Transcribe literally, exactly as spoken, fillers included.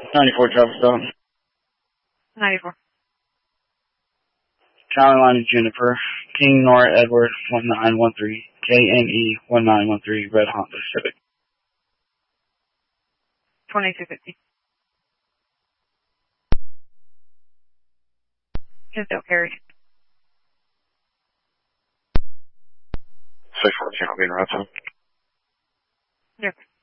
ninety-four traffic stop. ninety-four. County line is Juniper. King Nora Edward one nine one three. K N E one nine one three. Red Honda Civic. twenty-two fifty. Just don't carry. six fourteen, I'll be in route. Yep.